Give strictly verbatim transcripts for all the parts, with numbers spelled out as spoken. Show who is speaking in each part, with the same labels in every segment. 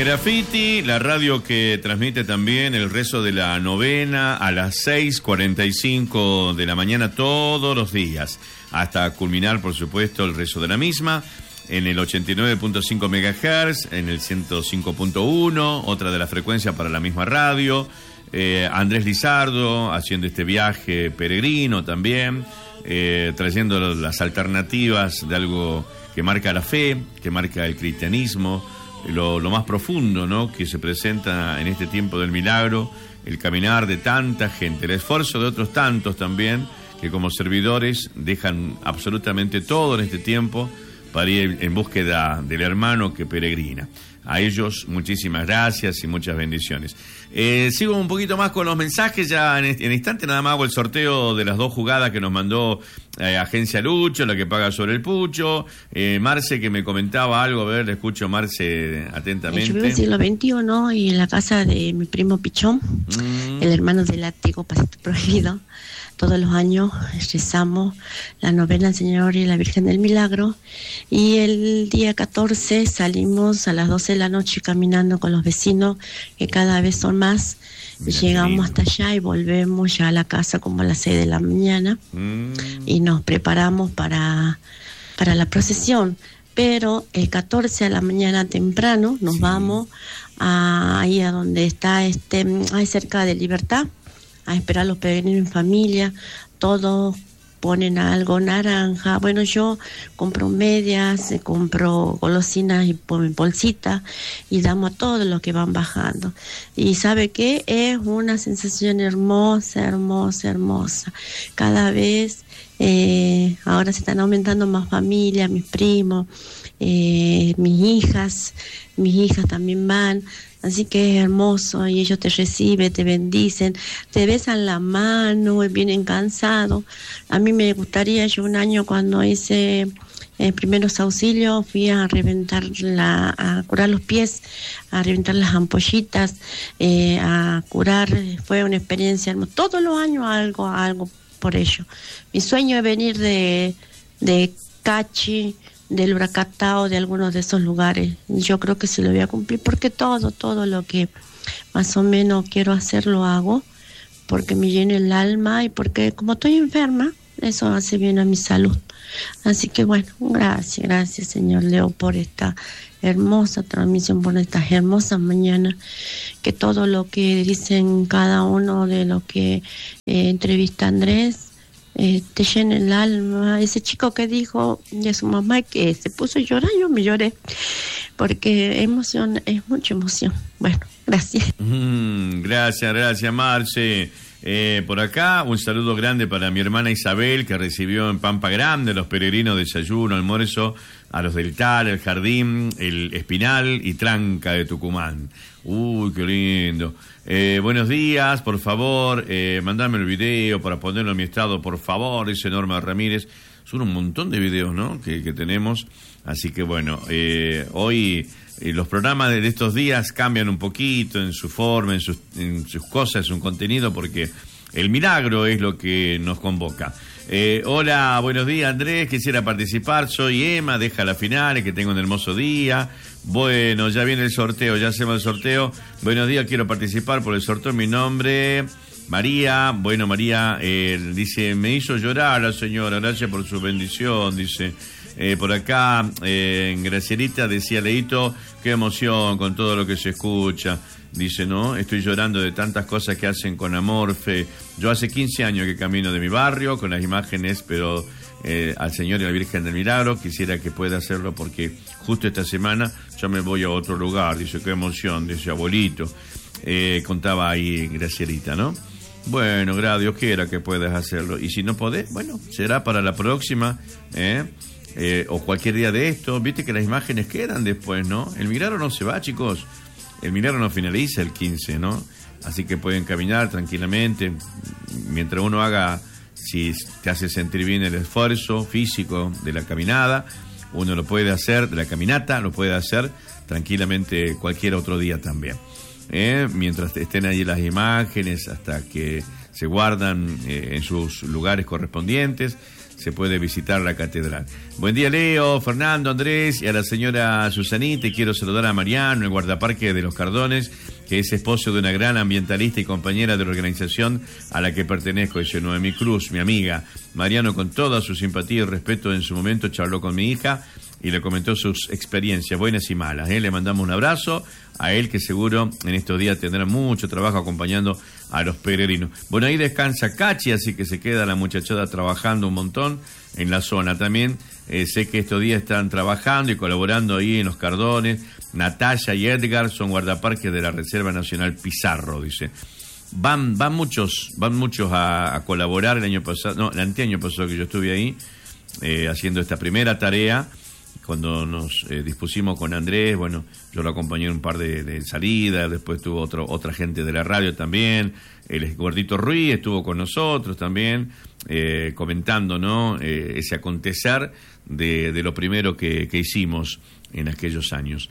Speaker 1: Graffiti, la radio que transmite también el rezo de la novena a las seis cuarenta y cinco de la mañana todos los días, hasta culminar, por supuesto, el rezo de la misma, en el ochenta y nueve punto cinco megahertz, en el ciento cinco punto uno, otra de las frecuencias para la misma radio, eh, Andrés Lizardo haciendo este viaje peregrino también, eh, trayendo las alternativas de algo que marca la fe, que marca el cristianismo, Lo, lo más profundo, ¿no?, que se presenta en este tiempo del milagro, el caminar de tanta gente, el esfuerzo de otros tantos también, que como servidores dejan absolutamente todo en este tiempo para ir en búsqueda del hermano que peregrina. A ellos muchísimas gracias y muchas bendiciones. Eh, sigo un poquito más con los mensajes, ya en, en instante nada más hago el sorteo de las dos jugadas que nos mandó eh, Agencia Lucho, la que paga sobre el pucho. Eh, Marce, que me comentaba algo, a ver, le escucho Marce atentamente.
Speaker 2: Yo vivo en el siglo veintiuno y en la casa de mi primo Pichón, mm. el hermano del látigo, pasito prohibido. Todos los años rezamos la novena al Señor y la Virgen del Milagro, y el día catorce salimos a las doce de la noche caminando con los vecinos, que cada vez son más. Mira, llegamos hasta allá y volvemos ya a la casa como a las seis de la mañana mm. y nos preparamos para, para la procesión. Pero el catorce a la mañana temprano nos sí. vamos a, ahí a donde está, este, ahí cerca de Libertad, a esperar a los peregrinos en familia. Todos ponen algo naranja. Bueno, yo compro medias, compro golosinas y bolsitas y damos a todos los que van bajando. Y ¿sabe qué? Es una sensación hermosa, hermosa, hermosa. Cada vez eh, ahora se están aumentando más familias, mis primos, eh, mis hijas, mis hijas también van. Así que es hermoso, y ellos te reciben, te bendicen, te besan la mano, vienen cansados. A mí me gustaría, yo un año cuando hice eh, primeros auxilios, fui a reventar, la, a curar los pies, a reventar las ampollitas, eh, a curar, fue una experiencia hermosa. Todos los años algo, algo por ello. Mi sueño es venir de, de Cachi, del Bracatao, de algunos de esos lugares. Yo creo que sí lo voy a cumplir, porque todo, todo lo que más o menos quiero hacer lo hago, porque me llena el alma y porque como estoy enferma, eso hace bien a mi salud. Así que bueno, gracias, gracias Señor Leo por esta hermosa transmisión, por estas hermosas mañanas, que todo lo que dicen cada uno de los que eh, entrevista a Andrés, Eh, te llena el alma. Ese chico que dijo de su mamá que se puso a llorar, yo me lloré, porque emoción, es mucha emoción. Bueno, gracias.
Speaker 1: Mm, gracias, gracias Marce. Eh, por acá un saludo grande para mi hermana Isabel, que recibió en Pampa Grande los peregrinos desayuno, almuerzo, a los del Tal, el Jardín, el Espinal y Tranca de Tucumán. Uy, qué lindo. Eh, buenos días, por favor, eh, mandame el video para ponerlo en mi estado, por favor, dice Norma Ramírez. Son un montón de videos, ¿no?, que, que tenemos. Así que bueno, eh, hoy eh, los programas de estos días cambian un poquito en su forma, en sus, en sus cosas, en su contenido, porque el milagro es lo que nos convoca. Eh, hola, buenos días Andrés, quisiera participar, soy Emma, deja la final, que tenga un hermoso día. Bueno, ya viene el sorteo, ya hacemos el sorteo. Buenos días, quiero participar por el sorteo, mi nombre María. Bueno, María, eh, dice, me hizo llorar la señora, gracias por su bendición, dice. Eh, por acá, eh, en Gracielita decía Leito, qué emoción con todo lo que se escucha. Dice, no, estoy llorando de tantas cosas que hacen con amor, fe. Yo hace quince años que camino de mi barrio con las imágenes, pero eh, al Señor y a la Virgen del Milagro, quisiera que pueda hacerlo porque justo esta semana yo me voy a otro lugar. Dice, qué emoción, dice abuelito. Eh, contaba ahí Gracielita, ¿no? Bueno, gracias, Dios quiera que puedas hacerlo. Y si no podés, bueno, será para la próxima, ¿eh? Eh, o cualquier día de esto. Viste que las imágenes quedan después, ¿no? El milagro no se va, chicos. El milagro no finaliza el quince, ¿no? Así que pueden caminar tranquilamente. Mientras uno haga, si te hace sentir bien el esfuerzo físico de la caminada, uno lo puede hacer, de la caminata, lo puede hacer tranquilamente cualquier otro día también. ¿Eh? Mientras estén ahí las imágenes, hasta que se guardan eh, en sus lugares correspondientes, se puede visitar la catedral. Buen día, Leo, Fernando, Andrés y a la señora Susanita. Y quiero saludar a Mariano, el guardaparque de Los Cardones, que es esposo de una gran ambientalista y compañera de la organización a la que pertenezco, dice Noemí Cruz, mi amiga. Mariano, con toda su simpatía y respeto, en su momento charló con mi hija y le comentó sus experiencias buenas y malas. ¿eh? Le mandamos un abrazo a él, que seguro en estos días tendrá mucho trabajo acompañando a los peregrinos. Bueno, ahí descansa Cachi, así que se queda la muchachada trabajando un montón en la zona. También eh, sé que estos días están trabajando y colaborando ahí en Los Cardones. Natalia y Edgar son guardaparques de la Reserva Nacional Pizarro, dice. Van, van muchos, van muchos a, a colaborar. El año pasado, no, el anteaño pasado que yo estuve ahí eh, haciendo esta primera tarea. Cuando nos eh, dispusimos con Andrés, bueno, yo lo acompañé en un par de, de salidas, después tuvo otro, otra gente de la radio también, el Gordito Ruiz estuvo con nosotros también, eh, comentando, ¿no?, eh, ese acontecer de, de lo primero que, que hicimos en aquellos años.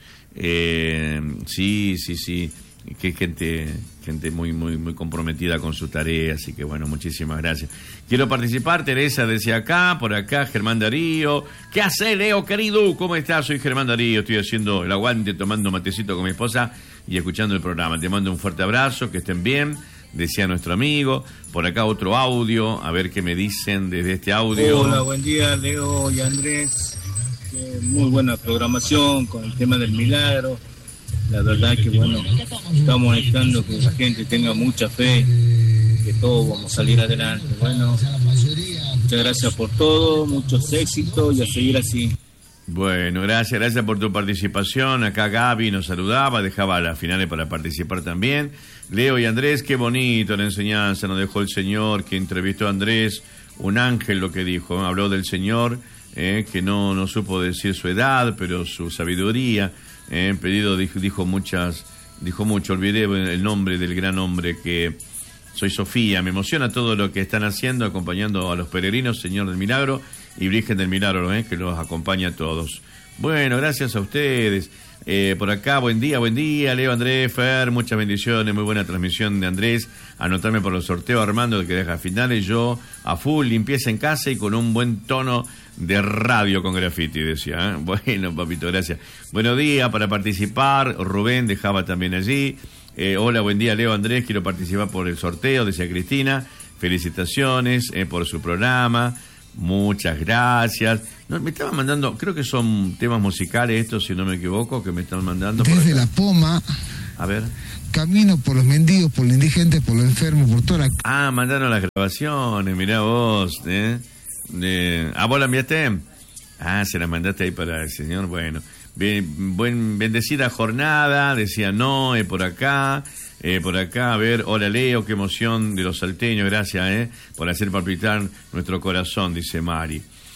Speaker 1: Eh, sí, sí, sí, que gente, gente muy, muy, muy comprometida con su tarea, así que bueno, muchísimas gracias. Quiero participar, Teresa decía acá, por acá, Germán Darío. ¿Qué hace, Leo, querido? ¿Cómo estás? Soy Germán Darío, estoy haciendo el aguante, tomando matecito con mi esposa y escuchando el programa. Te mando un fuerte abrazo, que estén bien, decía nuestro amigo. Por acá otro audio, a ver qué me dicen desde este audio.
Speaker 3: Hola, buen día, Leo y Andrés. Eh, muy buena programación con el tema del milagro. La verdad que, bueno, estamos necesitando que la gente tenga mucha fe, que todos vamos a salir adelante. Bueno, muchas gracias por todo, muchos éxitos y a seguir así.
Speaker 1: Bueno, gracias, gracias por tu participación. Acá Gaby nos saludaba, dejaba las finales para participar también. Leo y Andrés, qué bonito la enseñanza nos dejó el Señor, que entrevistó a Andrés, un ángel lo que dijo, habló del Señor, eh, que no, no supo decir su edad, pero su sabiduría. En eh, pedido dijo, dijo muchas, dijo mucho, olvidé el nombre del gran hombre que soy Sofía. Me emociona todo lo que están haciendo, acompañando a los peregrinos, Señor del Milagro y Virgen del Milagro, eh, que los acompaña a todos. Bueno, gracias a ustedes. Eh, por acá, buen día, buen día, Leo, Andrés, Fer, muchas bendiciones, muy buena transmisión de Andrés. Anotarme por los sorteos, Armando, que deja finales. Yo a full, limpieza en casa y con un buen tono de radio con graffiti, decía. ¿eh? Bueno, papito, gracias. Buenos días, para participar, Rubén dejaba también allí. Eh, hola, buen día, Leo, Andrés, quiero participar por el sorteo, decía Cristina. Felicitaciones eh, por su programa. Muchas gracias. No, me estaban mandando, creo que son temas musicales estos, si no me equivoco, que me están mandando.
Speaker 4: Desde La Poma.
Speaker 1: A ver.
Speaker 4: Camino por los mendigos, por los indigentes, por los enfermos, por toda la...
Speaker 1: Ah, mandaron las grabaciones, mirá vos. ¿eh? De... Ah, ¿vos la enviaste? Ah, se la mandaste ahí para el señor. Bueno, bien, buen, bendecida jornada, decía Noé por acá. Eh, por acá, a ver, hola Leo, qué emoción de los salteños, gracias eh, por hacer palpitar nuestro corazón, dice Mari.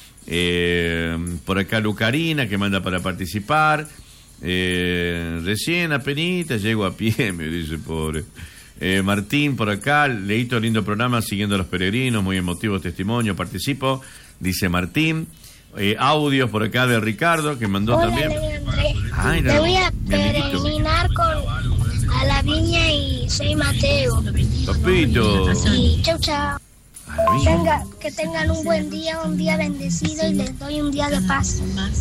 Speaker 1: Eh, por acá Lucarina, que manda para participar. Eh, recién apenita llego a pie, me dice pobre. Eh, Martín, por acá, leíto lindo programa, siguiendo a los peregrinos, muy emotivo testimonio, participo, dice Martín. Eh, audios por acá de Ricardo, que mandó
Speaker 5: hola,
Speaker 1: también.
Speaker 5: Ay, no, te voy a peregrinar con... a la viña y soy Mateo.
Speaker 1: Papito.
Speaker 5: Y chau, chau. Tenga, que tengan un buen día, un día bendecido y les doy un día de paz.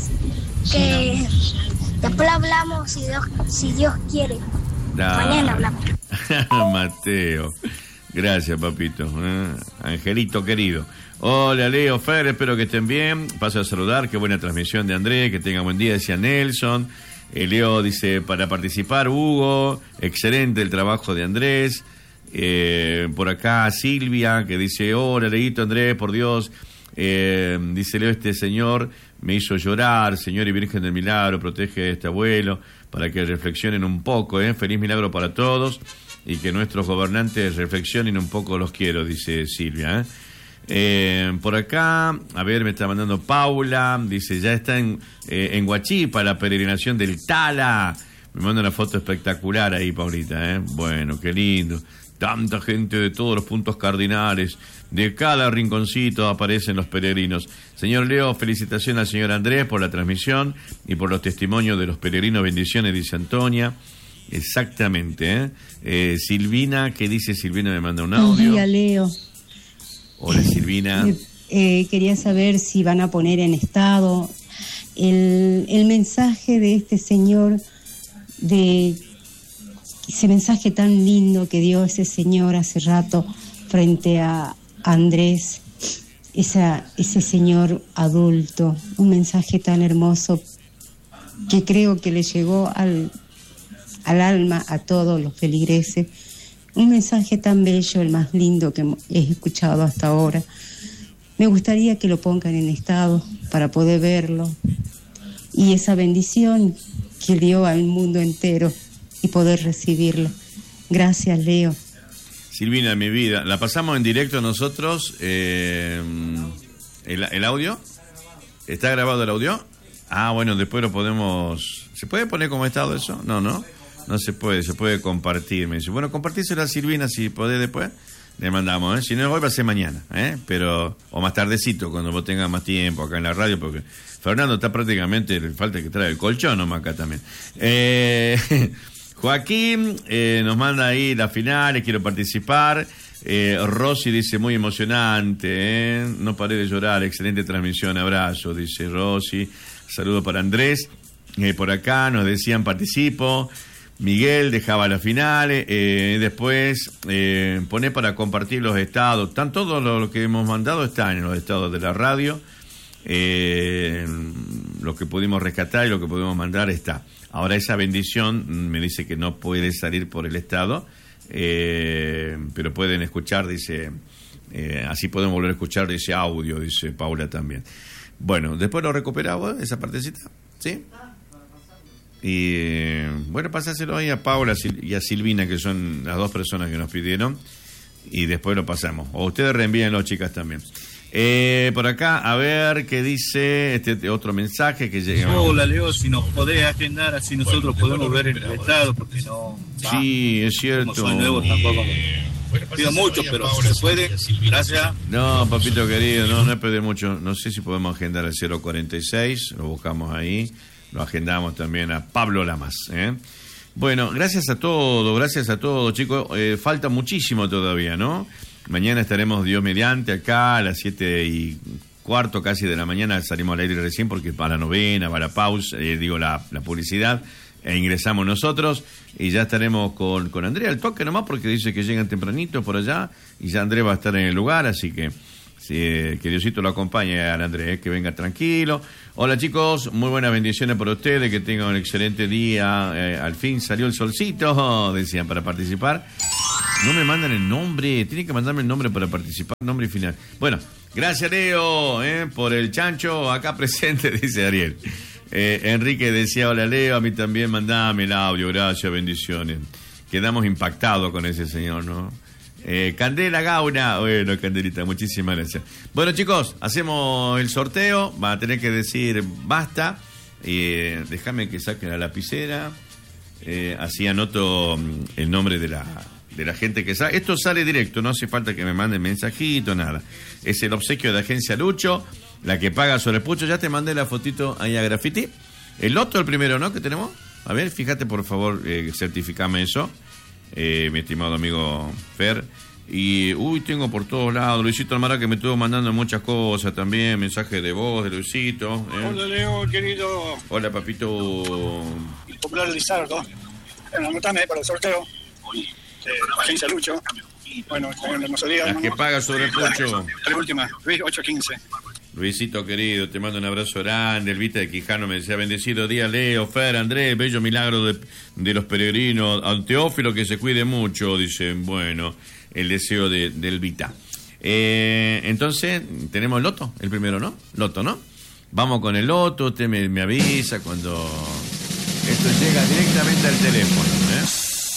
Speaker 5: Que después hablamos si Dios, si Dios quiere. Da. Mañana hablamos.
Speaker 1: Mateo. Gracias, papito. ¿Eh? Angelito querido. Hola, Leo, Fer, espero que estén bien. Paso a saludar, qué buena transmisión de Andrés, que tengan buen día, decía Nelson. Eh, Leo dice, para participar, Hugo, excelente el trabajo de Andrés. Eh, por acá Silvia, que dice, hola, Leito, Andrés, por Dios. Eh, dice Leo, este señor me hizo llorar, Señor y Virgen del Milagro, protege a este abuelo, para que reflexionen un poco, ¿eh? Feliz milagro para todos, y que nuestros gobernantes reflexionen un poco, los quiero, dice Silvia, ¿eh? Eh, por acá, a ver, me está mandando Paula, dice, ya está en, eh, en Huachipa la peregrinación del Tala. Me manda una foto espectacular ahí, Paulita, ¿eh? Bueno, qué lindo. Tanta gente de todos los puntos cardinales, de cada rinconcito aparecen los peregrinos. Señor Leo, felicitación al señor Andrés por la transmisión y por los testimonios de los peregrinos. Bendiciones, dice Antonia. Exactamente, ¿eh? Eh, Silvina, ¿qué dice Silvina? Me manda un audio.
Speaker 6: Buen día, Leo.
Speaker 1: Hola, Silvina.
Speaker 6: Eh, eh, quería saber si van a poner en estado el, el mensaje de este señor, de ese mensaje tan lindo que dio ese señor hace rato frente a Andrés, esa, ese señor adulto, un mensaje tan hermoso que creo que le llegó al, al alma a todos los feligreses, un mensaje tan bello, el más lindo que he escuchado hasta ahora. Me gustaría que lo pongan en estado para poder verlo y esa bendición que dio al mundo entero y poder recibirlo. Gracias, Leo.
Speaker 1: Silvina, mi vida, ¿la pasamos en directo nosotros? Eh, ¿el, ¿El audio? ¿Está grabado el audio? Ah, bueno, después lo podemos... ¿Se puede poner como estado eso? No, no, no se puede, se puede compartir. Me dice, bueno, compartíselo a Silvina si podés después. Le mandamos, ¿eh? Si no, hoy va a ser mañana, ¿eh? Pero, o más tardecito, cuando vos tengas más tiempo acá en la radio, porque Fernando está prácticamente, le falta que trae el colchón nomás acá también. Eh, Joaquín eh, nos manda ahí las finales, quiero participar. Eh, Rosy dice, muy emocionante, ¿eh? No paré de llorar, excelente transmisión, abrazo, dice Rosy. Saludo para Andrés. Eh, por acá nos decían, participo. Miguel dejaba las finales, eh, después eh, pone para compartir los estados. Están todos los que hemos mandado, están en los estados de la radio. Eh, lo que pudimos rescatar y lo que pudimos mandar está. Ahora esa bendición me dice que no puede salir por el estado, eh, pero pueden escuchar, dice, eh, así podemos volver a escuchar, dice audio, dice Paula también. Bueno, después lo recuperamos, esa partecita, ¿sí? Y bueno, pasáselo ahí a Paula y a Silvina, que son las dos personas que nos pidieron, y después lo pasamos. O ustedes reenvíenlo, chicas, también. Eh, por acá, a ver qué dice este otro mensaje que llega.
Speaker 3: Hola, Leo, si nos podés agendar, así nosotros podemos ver el estado, porque no...
Speaker 1: Sí, es cierto.
Speaker 3: Como soy nuevo, tampoco pido mucho, pero si se puede, gracias.
Speaker 1: No, papito querido, no, no es pedir mucho. No sé si podemos agendar el cero cuarenta y seis, lo buscamos ahí. Lo agendamos también a Pablo Lamas, ¿eh? Bueno, gracias a todos, gracias a todos, chicos. Eh, falta muchísimo todavía, ¿no? Mañana estaremos, Dios mediante, acá a las siete y cuarto casi de la mañana. Salimos al aire recién porque para la novena, para la pausa, eh, digo, la, la publicidad, e ingresamos nosotros y ya estaremos con, con Andrea al toque nomás porque dice que llegan tempranito por allá y ya Andrea va a estar en el lugar, así que... Sí, que Diosito lo acompañe a Andrés, que venga tranquilo. Hola chicos, muy buenas bendiciones para ustedes, que tengan un excelente día. Eh, al fin salió el solcito, decían, para participar. No me mandan el nombre, tienen que mandarme el nombre para participar, nombre y final. Bueno, gracias Leo, eh, por el chancho acá presente, dice Ariel. Eh, Enrique decía, hola Leo, a mí también mandame el audio, gracias, bendiciones. Quedamos impactados con ese señor, ¿no? Eh, Candela Gauna, bueno, Candelita, muchísimas gracias. Bueno, chicos, hacemos el sorteo. Van a tener que decir basta. Eh, déjame que saquen la lapicera. Eh, así anoto el nombre de la, de la gente que sale. Esto sale directo, no hace falta que me manden mensajito, nada. Es el obsequio de Agencia Lucho, la que paga sobre el pucho. Ya te mandé la fotito ahí a Graffiti. El loto, el primero, ¿no? Que tenemos. A ver, fíjate, por favor, eh, certificame eso. Eh, mi estimado amigo Fer. Y, uy, tengo por todos lados Luisito Almara, que me estuvo mandando muchas cosas también, mensajes de voz de Luisito, ¿eh?
Speaker 7: Hola Leo, querido.
Speaker 1: Hola papito.
Speaker 7: El popular Lizardo. Bueno, anotame para el sorteo de Agencia Lucho. Bueno, tengan un hermoso día.
Speaker 1: Las que paga sobre el pucho.
Speaker 7: Tres últimas, Luis ocho quince.
Speaker 1: Luisito querido, te mando un abrazo grande. El Vita de Quijano me decía, bendecido día Leo, Fer, Andrés, bello milagro de, de los peregrinos. Al Teófilo que se cuide mucho, dicen, bueno, el deseo de, del Vita. Eh, entonces, tenemos el loto, el primero, ¿no? Loto, ¿no? Vamos con el loto, usted me, me avisa cuando esto llega directamente al teléfono, ¿eh?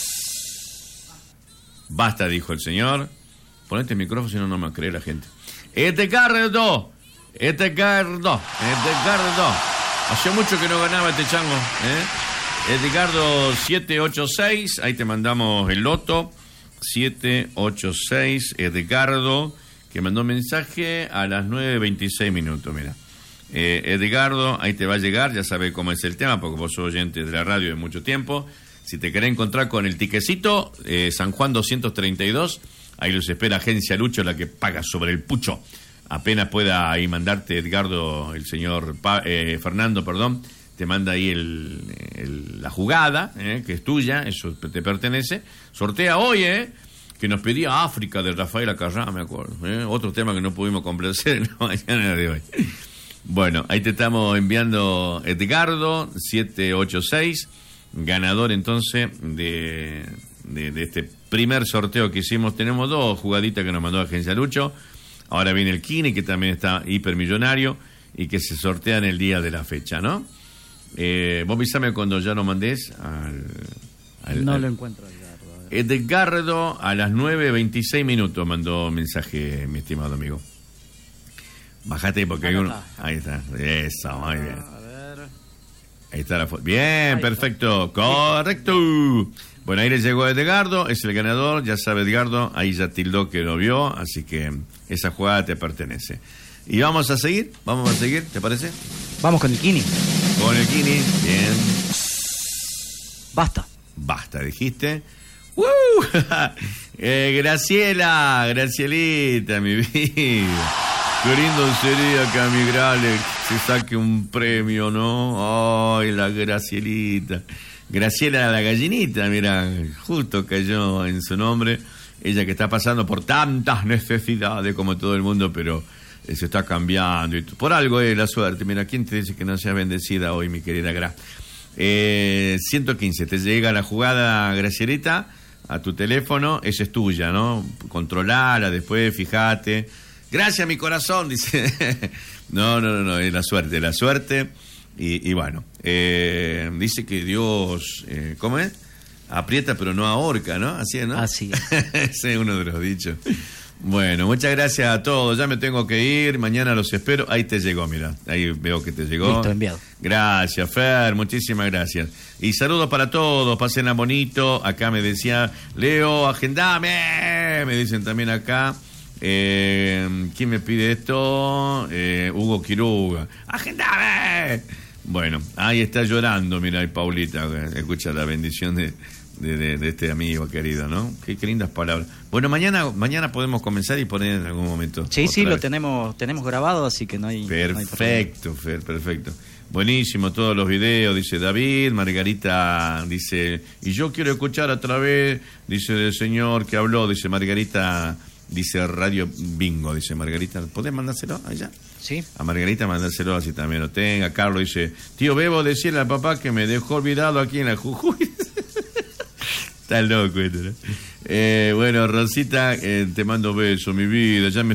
Speaker 1: Basta, dijo el señor. Ponete el micrófono, si no, no me cree la gente. Este cardo. Este Edgardo, Edgardo. Hace mucho que no ganaba este chango, ¿eh? Edgardo siete ocho seis, ahí te mandamos el loto. siete ocho seis, Edgardo, que mandó mensaje a las nueve veintiséis minutos, mira. Eh, Edgardo, ahí te va a llegar, ya sabes cómo es el tema, porque vos sos oyente de la radio de mucho tiempo. Si te querés encontrar con el tiquecito, eh, San Juan doscientos treinta y dos, ahí los espera Agencia Lucho, la que paga sobre el pucho. apenas pueda ahí mandarte, Edgardo, el señor pa, eh, Fernando, perdón, te manda ahí el, el, la jugada, eh, que es tuya, eso te pertenece. Sortea hoy, ¿eh? Que nos pedía África de Rafael Acarrá, me acuerdo. ¿eh? Otro tema que no pudimos complacer en la mañana de hoy. Bueno, ahí te estamos enviando Edgardo, siete ocho seis, ganador entonces de, de, de este primer sorteo que hicimos. Tenemos dos jugaditas que nos mandó Agencia Lucho. Ahora viene el Kini, que también está hipermillonario y que se sortea en el día de la fecha, ¿no? Eh, vos avísame cuando ya lo mandés al... al
Speaker 8: no
Speaker 1: al,
Speaker 8: lo encuentro, Edgardo.
Speaker 1: Edgardo a las nueve veintiséis minutos mandó mensaje, mi estimado amigo. Bájate porque hay uno... Ahí está, eso, muy bien. Ahí está la foto. Bien, perfecto, correcto. Bueno, ahí le llegó a Edgardo, es el ganador, ya sabe Edgardo, ahí ya tildó que lo vio, así que esa jugada te pertenece. Y vamos a seguir, vamos a seguir, ¿te parece?
Speaker 8: Vamos con el Kini.
Speaker 1: Con el Kini, bien.
Speaker 8: Basta.
Speaker 1: Basta, dijiste. ¡Uh! eh, Graciela, Gracielita, mi vida. Qué lindo sería que a mi Grale se saque un premio, ¿no? Ay, la Gracielita. Graciela la gallinita, mira, justo cayó en su nombre. Ella que está pasando por tantas necesidades como todo el mundo, pero eh, se está cambiando. Y por algo es la suerte. Mira, ¿quién te dice que no sea bendecida hoy, mi querida Gra? Eh, ciento quince, te llega la jugada, Gracielita, a tu teléfono. Esa es tuya, ¿no? Controlala después, fíjate. Gracias, mi corazón, dice. No, no, no, no, es la suerte, la suerte. Y, y bueno, eh, dice que Dios, eh, ¿cómo es? Aprieta pero no ahorca, ¿no? Así es, ¿no?
Speaker 8: Así es.
Speaker 1: Ese es uno de los dichos. Bueno, muchas gracias a todos. Ya me tengo que ir, mañana los espero. Ahí te llegó, mira, ahí veo que te llegó.
Speaker 8: Listo, enviado.
Speaker 1: Gracias, Fer, muchísimas gracias. Y saludos para todos, pásenla bonito. Acá me decía, Leo, agendame. Me dicen también acá. Eh, ¿Quién me pide esto? Eh, Hugo Quiroga. ¡Agendame! Bueno, ahí está llorando, mira, ahí Paulita, escucha la bendición de, de, de, de este amigo querido, ¿no? Qué, qué lindas palabras. Bueno, mañana mañana podemos comenzar y poner en algún momento.
Speaker 8: Sí, sí,
Speaker 1: vez.
Speaker 8: lo tenemos tenemos grabado, así que no hay...
Speaker 1: Perfecto,
Speaker 8: no hay
Speaker 1: Fer, perfecto. Buenísimo todos los videos, dice David. Margarita dice, y yo quiero escuchar a través, dice el señor que habló, dice Margarita, dice Radio Bingo, dice Margarita, ¿podés mandárselo allá?
Speaker 8: Sí.
Speaker 1: A Margarita mandárselo así también lo tenga. Carlos dice, tío Bebo, decirle al papá que me dejó olvidado aquí en la Jujuy. Está loco esto, ¿no? Eh, bueno, Rosita, eh, te mando besos, mi vida. Ya me